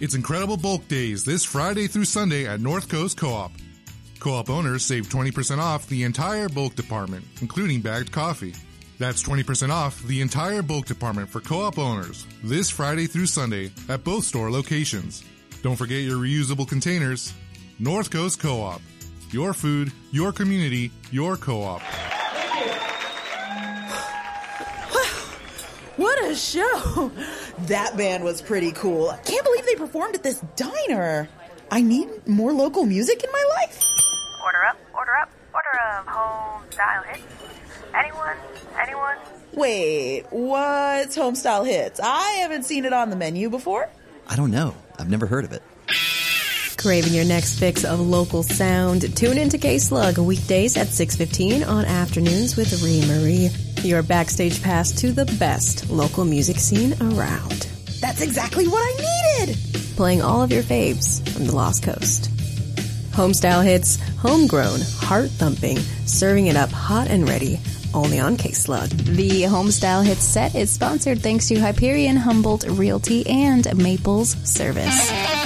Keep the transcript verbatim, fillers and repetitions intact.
It's Incredible Bulk Days this Friday through Sunday at North Coast Co-op. Co-op owners save twenty percent off the entire bulk department, including bagged coffee. That's twenty percent off the entire bulk department for Co-op owners this Friday through Sunday at both store locations. Don't forget your reusable containers. North Coast Co-op. Your food, your community, your co-op. What a show! That band was pretty cool. I can't believe they performed at this diner. I need more local music in my life. Order up, order up, order of home style hits. Anyone? Anyone? Wait, what's home style hits? I haven't seen it on the menu before. I don't know. I've never heard of it. Craving your next fix of local sound? Tune into K-Slug weekdays at six fifteen on Afternoons with Ree Marie. Your backstage pass to the best local music scene around. That's exactly what I needed! Playing all of your faves from the Lost Coast. Homestyle hits, homegrown, heart-thumping, serving it up hot and ready, only on K-Slug. The Homestyle Hits set is sponsored thanks to Hyperion, Humboldt Realty, and Maples Service.